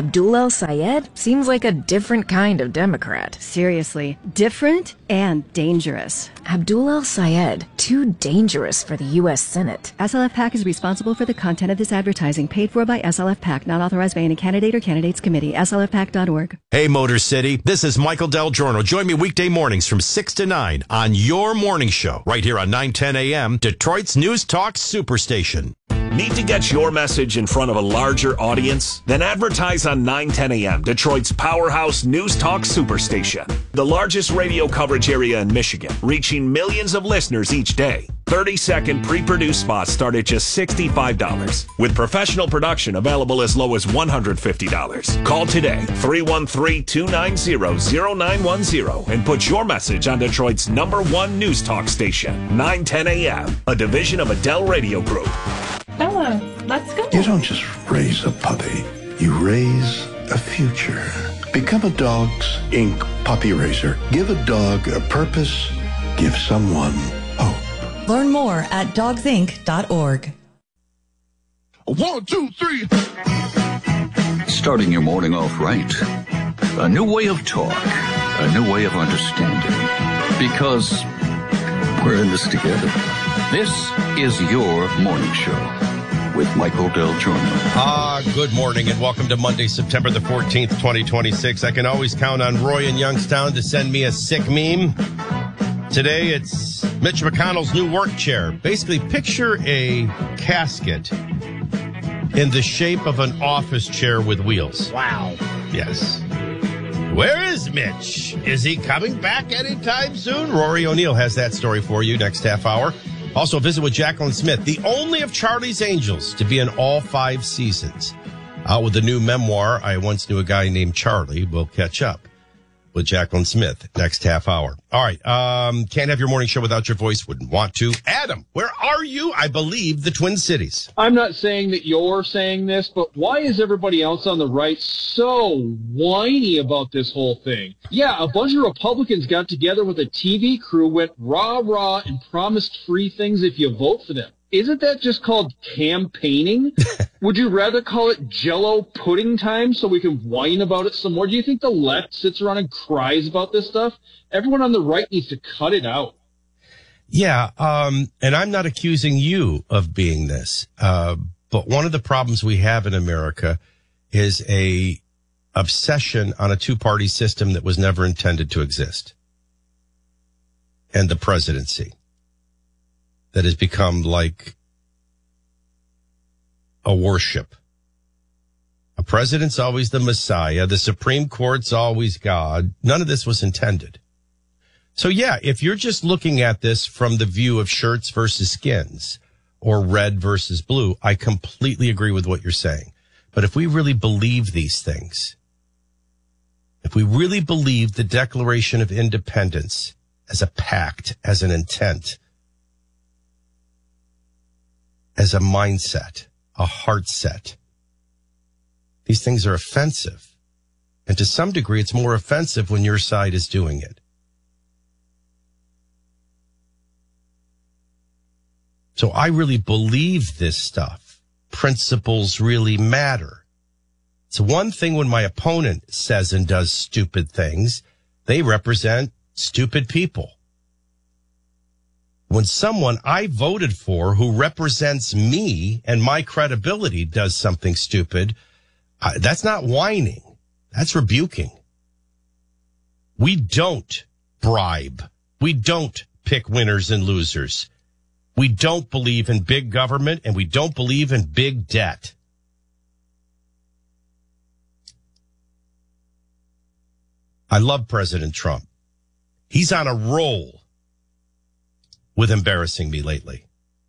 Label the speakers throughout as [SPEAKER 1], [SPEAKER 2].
[SPEAKER 1] Abdul El-Sayed seems like a different kind of Democrat.
[SPEAKER 2] Seriously, different and dangerous.
[SPEAKER 1] Abdul El-Sayed, too dangerous for the U.S. Senate.
[SPEAKER 2] SLF PAC is responsible for the content of this advertising, paid for by SLF PAC, not authorized by any candidate or candidates committee. SLFPAC.org.
[SPEAKER 3] Hey, Motor City, this is Michael Del Giorno. Join me weekday mornings from 6 to 9 on your morning show, right here on 910 a.m., Detroit's News Talk Superstation.
[SPEAKER 4] Need to get your message in front of a larger audience? Then advertise on 910 a.m., Detroit's powerhouse News Talk Superstation. The largest radio coverage area in Michigan, reaching millions of listeners each day. 30-second pre-produced spots start at just $65, with professional production available as low as $150. Call today, 313-290-0910, and put your message on Detroit's #1 News Talk station, 910 a.m., a division of Adele Radio Group.
[SPEAKER 5] Bella, let's go.
[SPEAKER 6] You don't just raise a puppy. You raise a future. Become a Dogs Inc. puppy raiser. Give a dog a purpose. Give someone hope.
[SPEAKER 7] Learn more at dogsinc.org.
[SPEAKER 8] 1, 2, 3. Starting your morning off right. A new way of talk. A new way of understanding. Because we're in this together. This is your morning show with Michael Del Giorno.
[SPEAKER 9] Good morning and welcome to Monday, September the 14th, 2026. I can always count on Roy in Youngstown to send me a sick meme. Today it's Mitch McConnell's new work chair. Basically, picture a casket in the shape of an office chair with wheels.
[SPEAKER 10] Wow.
[SPEAKER 9] Yes. Where is Mitch? Is he coming back anytime soon? Rory O'Neill has that story for you next half hour. Also, visit with Jacqueline Smith, the only of Charlie's Angels to be in all 5 seasons. Out with the new memoir, I Once Knew a Guy Named Charlie. We'll catch up with Jacqueline Smith next half hour. All right. Can't have your morning show without your voice. Wouldn't want to. Adam, where are you? I believe the Twin Cities.
[SPEAKER 10] I'm not saying that you're saying this, but why is everybody else on the right so whiny about this whole thing? Yeah, a bunch of Republicans got together with a TV crew, went rah-rah, and promised free things if you vote for them. Isn't that just called campaigning? Would you rather call it Jell-O pudding time so we can whine about it some more? Do you think the left sits around and cries about this stuff? Everyone on the right needs to cut it out.
[SPEAKER 9] Yeah, and I'm not accusing you of being this, but one of the problems we have in America is a obsession on a two-party system that was never intended to exist, and the presidency that has become like a worship. A president's always the Messiah. The Supreme Court's always God. None of this was intended. So yeah, if you're just looking at this from the view of shirts versus skins or red versus blue, I completely agree with what you're saying. But if we really believe these things, if we really believe the Declaration of Independence as a pact, as an intent, as a mindset, a heart set, these things are offensive. And to some degree, it's more offensive when your side is doing it. So I really believe this stuff. Principles really matter. It's one thing when my opponent says and does stupid things. They represent stupid people. When someone I voted for who represents me and my credibility does something stupid, that's not whining. That's rebuking. We don't bribe. We don't pick winners and losers. We don't believe in big government, and we don't believe in big debt. I love President Trump. He's on a roll with embarrassing me lately.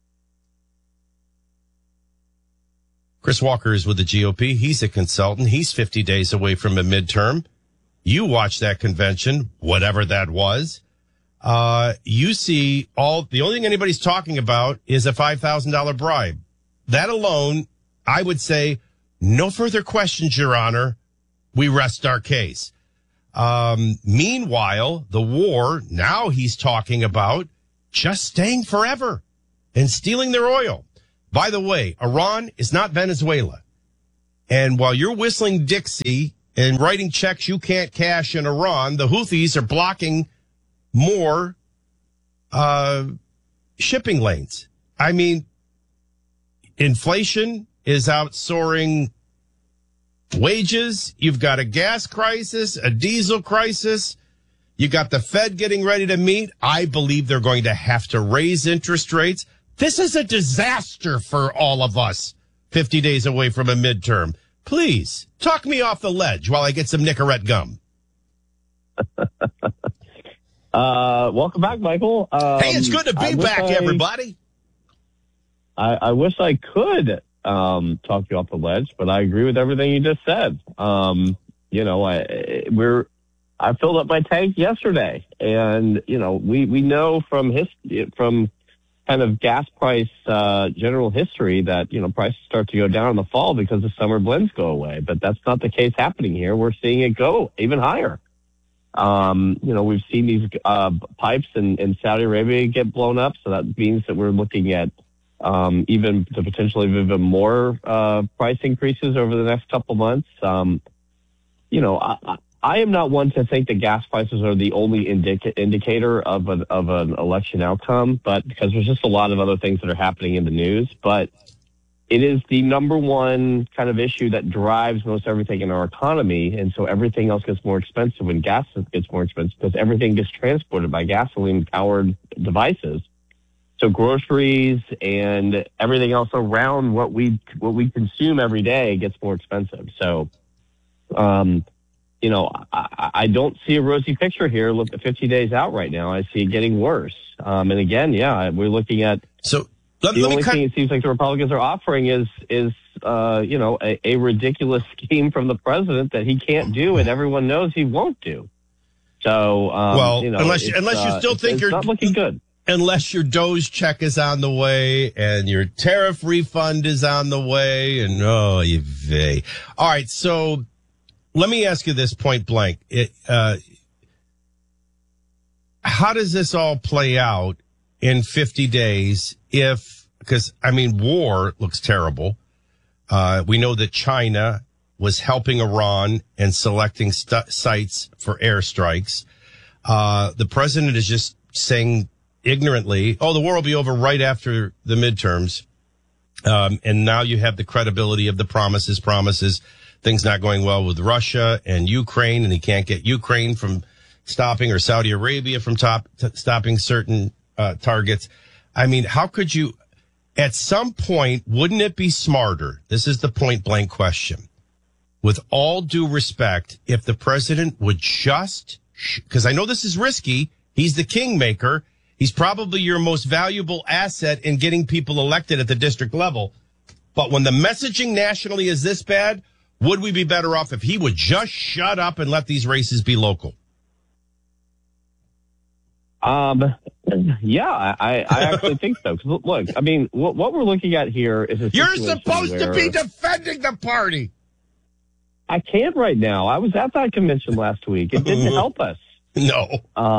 [SPEAKER 9] Chris Walker is with the GOP. He's a consultant. He's 50 days away from a midterm. You watched that convention, whatever that was. You see the only thing anybody's talking about is a $5,000 bribe. That alone, I would say, no further questions, Your Honor. We rest our case. Meanwhile, the war, now he's talking about just staying forever and stealing their oil. By the way, Iran is not Venezuela. And while you're whistling Dixie and writing checks you can't cash in Iran, the Houthis are blocking more shipping lanes. I mean, inflation is outsoaring wages. You've got a gas crisis, a diesel crisis. You got the Fed getting ready to meet. I believe they're going to have to raise interest rates. This is a disaster for all of us 50 days away from a midterm. Please talk me off the ledge while I get some Nicorette gum.
[SPEAKER 11] Welcome back, Michael.
[SPEAKER 9] Hey, it's good to be back, everybody.
[SPEAKER 11] I wish I could talk you off the ledge, but I agree with everything you just said. I filled up my tank yesterday, and we know from kind of gas price general history that prices start to go down in the fall because the summer blends go away. But that's not the case happening here. We're seeing it go even higher. We've seen these pipes in Saudi Arabia get blown up, so that means that we're looking at even the potential of even more price increases over the next couple months. I am not one to think that gas prices are the only indicator of an election outcome, but because there's just a lot of other things that are happening in the news. But it is the number one kind of issue that drives most everything in our economy, and so everything else gets more expensive when gas gets more expensive because everything gets transported by gasoline-powered devices. So groceries and everything else around what we consume every day gets more expensive. So, I don't see a rosy picture here. Look at 50 days out right now. I see it getting worse. And again, we're looking at.
[SPEAKER 9] So
[SPEAKER 11] the only thing it seems like the Republicans are offering is a ridiculous scheme from the president that he can't do, and everyone knows he won't do. So,
[SPEAKER 9] unless you still think you're
[SPEAKER 11] not looking good.
[SPEAKER 9] Unless your Doge check is on the way and your tariff refund is on the way, and all right. So let me ask you this point blank. How does this all play out in 50 days? Because war looks terrible. We know that China was helping Iran and selecting sites for airstrikes. The president is just saying ignorantly, the war will be over right after the midterms. And now you have the credibility of the promises, things not going well with Russia and Ukraine, and he can't get Ukraine from stopping or Saudi Arabia from stopping certain targets. How could you, at some point, wouldn't it be smarter? This is the point blank question. With all due respect, if the president would just, because I know this is risky, he's the kingmaker. He's probably your most valuable asset in getting people elected at the district level. But when the messaging nationally is this bad, would we be better off if he would just shut up and let these races be local?
[SPEAKER 11] I actually think so. 'Cause look, what we're looking at here is
[SPEAKER 9] you're supposed to be defending the party.
[SPEAKER 11] I can't right now. I was at that convention last week. It didn't help us.
[SPEAKER 9] No.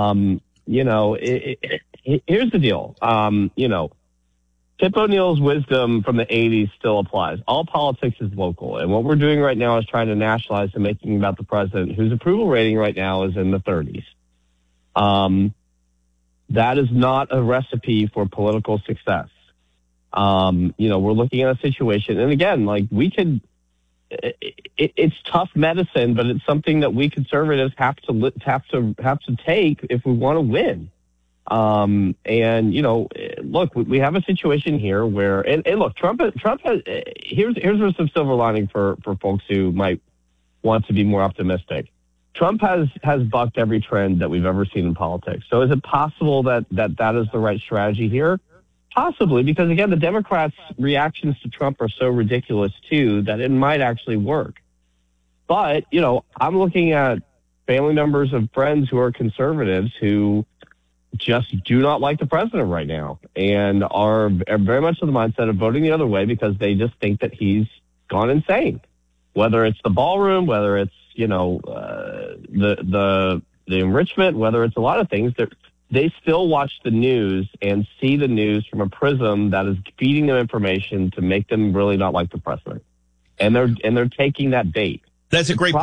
[SPEAKER 11] Here's the deal. Tip O'Neill's wisdom from the 80s still applies. All politics is local. And what we're doing right now is trying to nationalize and making about the president, whose approval rating right now is in the 30s. That is not a recipe for political success. We're looking at a situation. And again, it's tough medicine, but it's something that we conservatives have to take if we want to win. Look, we have a situation here where, and look, Trump has, here's some silver lining for folks who might want to be more optimistic. Trump has bucked every trend that we've ever seen in politics. So is it possible that is the right strategy here? Possibly, because again, the Democrats' reactions to Trump are so ridiculous too that it might actually work. But, I'm looking at family members of friends who are conservatives who just do not like the president right now and are very much in the mindset of voting the other way because they just think that he's gone insane. Whether it's the ballroom, whether it's, the enrichment, whether it's a lot of things, they still watch the news and see the news from a prism that is feeding them information to make them really not like the president. and they're taking that bait.
[SPEAKER 9] That's a great